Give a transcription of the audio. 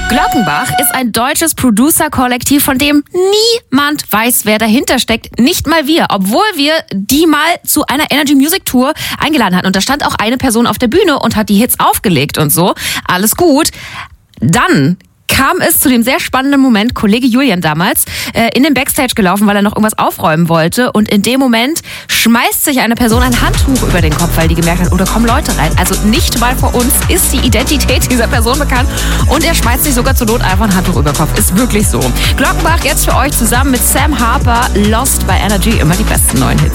Glockenbach ist ein deutsches Producer-Kollektiv, von dem niemand weiß, wer dahinter steckt. Nicht mal wir, obwohl wir die mal zu einer Energy Music Tour eingeladen hatten. Und da stand auch eine Person auf der Bühne und hat die Hits aufgelegt und so. Alles gut. Dann kam es zu dem sehr spannenden Moment, Kollege Julian damals, in den Backstage gelaufen, weil er noch irgendwas aufräumen wollte. Und in dem Moment schmeißt sich eine Person ein Handtuch über den Kopf, weil die gemerkt hat, oh, da kommen Leute rein. Also nicht mal vor uns ist die Identität dieser Person bekannt. Und er schmeißt sich sogar zur Not einfach ein Handtuch über den Kopf. Ist wirklich so. Glockenbach jetzt für euch zusammen mit Sam Harper, Lost bei Energy. Immer die besten neuen Hits.